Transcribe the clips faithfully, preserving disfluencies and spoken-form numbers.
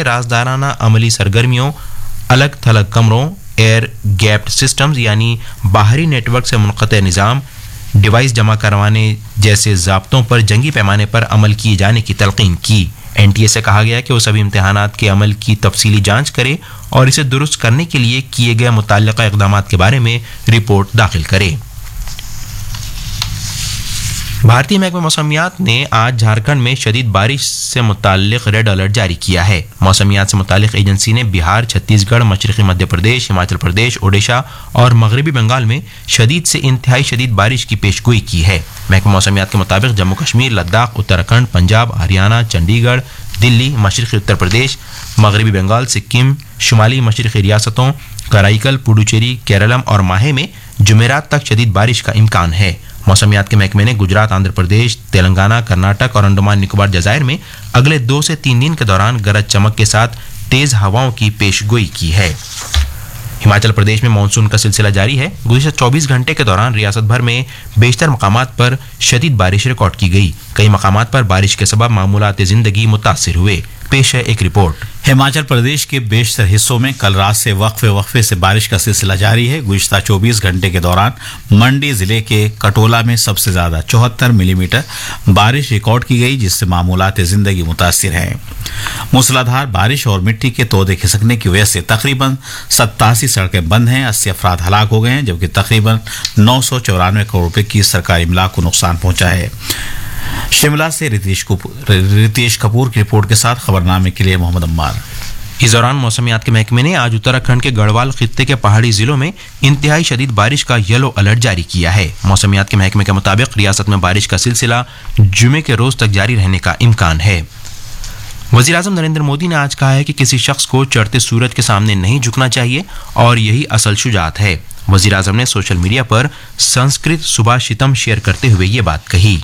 ने राजदाराना अमली सरगर्मियों, अलग थलग कमरों, एयर गैप्ड सिस्टम्स यानी बाहरी नेटवर्क से मुनक़ते निज़ाम, डिवाइस जमा करवाने जैसे ज़ाब्तों पर जंगी पैमाने पर अमल किए जाने की तलक़ीन की। एनटीए से कहा गया कि वो सभी इम्तिहानात के अमल की तफसीली जांच करे और इसे दुरुस्त करने के लिए किए गए मुतल्लिक़ा इक़दामात के बारे में रिपोर्ट दाखिल करे। भारतीय महकमा मौसमियात ने आज झारखंड में शदीद बारिश से मुताल्लिक़ रेड अलर्ट जारी किया है। मौसमियात से मुताल्लिक़ एजेंसी ने बिहार, छत्तीसगढ़, मशरक़ी मध्य प्रदेश, हिमाचल प्रदेश, ओडिशा और मगरबी बंगाल में शदीद से इंतहाई शदीद बारिश की पेशगोई की है। महकमा मौसमियात के मुताबिक जम्मू कश्मीर, लद्दाख, उत्तराखंड, पंजाब, हरियाणा, चंडीगढ़, दिल्ली, मशरक़ी उत्तर प्रदेश, मगरबी बंगाल, सिक्किम, शुमाली मशरक़ी रियासतों कराईकल, पुडुचेरी, केरलम और माहे में जुमेरात तक शदीद बारिश का इम्कान है। मौसमियात के महकमे ने गुजरात, आंध्र प्रदेश, तेलंगाना, कर्नाटक और अंडमान निकोबार जज़ायर में अगले दो से तीन दिन के दौरान गरज चमक के साथ तेज हवाओं की पेशगोई की है। हिमाचल प्रदेश में मानसून का सिलसिला जारी है। गुज़िश्ता चौबीस घंटे के दौरान रियासत भर में बेशतर मकामात पर शदीद बारिश रिकॉर्ड की गई। कई मकामात पर बारिश के सबब मामूलात ज़िंदगी मुतासिर हुए। पेश है एक रिपोर्ट। हिमाचल प्रदेश के बेशतर हिस्सों में कल रात से वक्फे वक्फे से बारिश का सिलसिला जारी है। गुज़िश्ता चौबीस घंटे के दौरान मंडी जिले के कटोला में सबसे ज्यादा चौहत्तर मिलीमीटर बारिश रिकॉर्ड की गई, जिससे मामूलात जिंदगी मुतासिर हैं। मूसलाधार बारिश और मिट्टी के तोदे खिसकने की वजह से तकरीबन सत्तासी सड़कें बंद हैं, अस्सी अफराद हलाक हो गए हैं, जबकि तकरीबन नौ सौ चौरानवे करोड़ रुपए की सरकारी इमलाक को नुकसान पहुंचा है। शिमला से रितेश कपूर रितेश कपूर की रिपोर्ट के साथ खबरनामे के लिए मोहम्मद अम्मार। इस दौरान मौसमियात के महकमे ने आज उत्तराखंड के गढ़वाल खित्ते के पहाड़ी जिलों में इंतहाई शदीद बारिश का येलो अलर्ट जारी किया है। मौसमियात के महकमे के मुताबिक रियासत में बारिश का सिलसिला जुमे के रोज तक जारी रहने का इम्कान है। वज़ीर आज़म नरेंद्र मोदी ने आज कहा है कि किसी शख्स को चढ़ते सूरज के सामने नहीं झुकना चाहिए और यही असल शुजाअत है। वज़ीर आज़म ने सोशल मीडिया पर संस्कृत सुभाषितम शेयर करते हुए ये बात कही।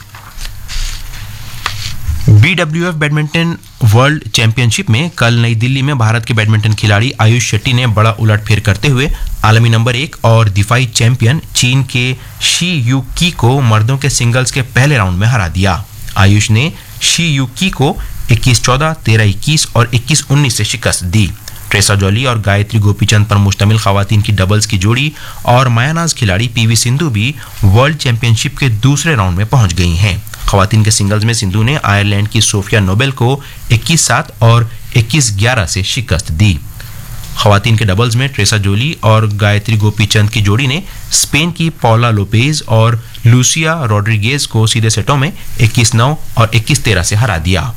बीडब्ल्यूएफ बैडमिंटन वर्ल्ड चैंपियनशिप में कल नई दिल्ली में भारत के बैडमिंटन खिलाड़ी आयुष शेट्टी ने बड़ा उलटफेर करते हुए आलमी नंबर एक और दिफाई चैंपियन चीन के शी यूकी को मर्दों के सिंगल्स के पहले राउंड में हरा दिया। आयुष ने शी यूकी को इक्कीस चौदह, तेरह इक्कीस और इक्कीस उन्नीस से शिकस्त दी। ट्रेसा जॉली और गायत्री गोपीचंद पर मुश्तमिल खवातीन की डबल्स की जोड़ी और मायानाज खिलाड़ी पीवी सिंधु भी वर्ल्ड चैंपियनशिप के दूसरे राउंड में पहुंच गई हैं। खवातीन के सिंगल्स में सिंधु ने आयरलैंड की सोफिया नोबेल को इक्कीस सात और इक्कीस ग्यारह से शिकस्त दी। खवातीन के डबल्स में ट्रेसा जोली और गायत्री गोपीचंद की जोड़ी ने स्पेन की पौला लोपेज और लूसिया रॉड्रिगेज को सीधे सेटों में इक्कीस नौ और इक्कीस तेरह से हरा दिया।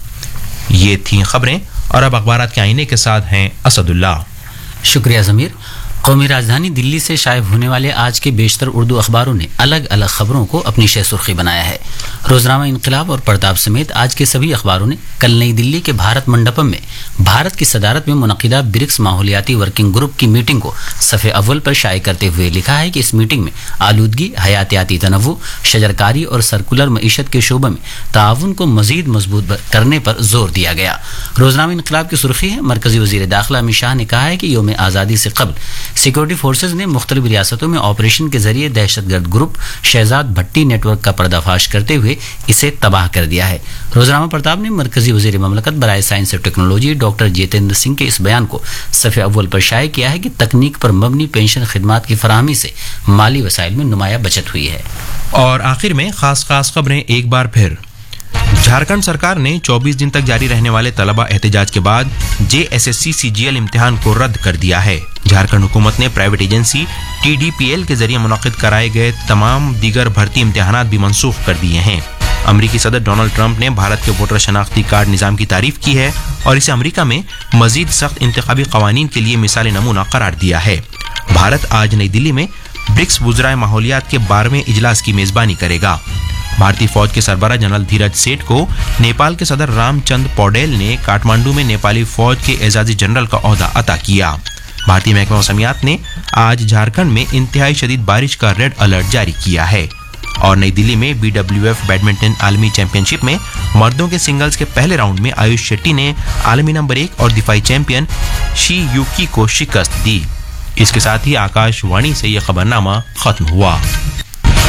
ये थीं खबरें और अब अखबारात के आईने के साथ हैं असदुल्ला। शुक्रिया ज़मीर। कौमी राजधानी दिल्ली से शाये होने वाले आज के बेशतर उर्दू अखबारों ने अलग अलग खबरों को अपनी शह सुर्खी बनाया है। रोजनामा इनकलाब और प्रताप समेत आज के सभी अखबारों ने कल नई दिल्ली के भारत मंडपम में भारत की सदारत में मुनक़िदा ब्रिक्स माहौलियाती वर्किंग ग्रुप की मीटिंग को सफ़े अव्वल पर शाये करते हुए लिखा है कि इस मीटिंग में आलूदगी, हयातियाती तनव्वु, शजरकारी और सर्कुलर मईशत के शोबे में ताउन को मजीद मजबूत करने पर जोर दिया गया। रोजनामा इनकलाब की सुर्खी है, मरकजी वज़ीर दाखिला अमित शाह ने कहा है कि यौम आज़ादी से कबल सिक्योरिटी फोर्सेज ने मुख्तलिफ रियासतों में ऑपरेशन के जरिए दहशतगर्द ग्रुप शहजाद भट्टी नेटवर्क का पर्दाफाश करते हुए इसे तबाह कर दिया है। रोजनामा प्रताप ने मरकजी वज़ीर ममलकत बराए साइंस और टेक्नोलॉजी डॉक्टर जितेंद्र सिंह के इस बयान को सफ़े अव्वल पर शाये किया है कि तकनीक पर मबनी पेंशन खिदमात की फराहमी से माली वसाइल में नुमाया बचत हुई है। और आखिर में खास खास खबरें एक बार फिर। झारखंड सरकार ने चौबीस दिन तक जारी रहने वाले तलबा एहतजाज के बाद जेएसएससी सीजीएल इम्तिहान को रद्द कर दिया है। झारखंड हुकूमत ने प्राइवेट एजेंसी टीडीपीएल के जरिए मुनक़िद कराए गए तमाम दीगर भर्ती इम्तिहानात भी मनसूख कर दिए हैं। अमरीकी सदर डोनाल्ड ट्रंप ने भारत के वोटर शनाख्ती कार्ड निज़ाम की तारीफ की है और इसे अमरीका में मजीद सख्त इंतखाबी कवानीन के लिए मिसाल नमूना करार दिया है। भारत आज नई दिल्ली में ब्रिक्स वुज़राए माहौलियात के बारहवें इजलास की मेज़बानी करेगा। भारतीय फौज के सरबराह जनरल धीरज सेठ को नेपाल के सदर रामचंद्र पौडेल ने काठमांडू में नेपाली फौज के एजाजी जनरल का ओहदा अता किया। भारतीय महकमा मौसमियात ने आज झारखंड में इंतहाई शदीद बारिश का रेड अलर्ट जारी किया है। और नई दिल्ली में बीडब्ल्यूएफ बैडमिंटन आलमी चैंपियनशिप में मर्दों के सिंगल्स के पहले राउंड में आयुष शेट्टी ने आलमी नंबर एक और दिफाई चैंपियन शी यूकी को शिकस्त दी। इसके साथ ही आकाशवाणी से यह खबरनामा खत्म हुआ।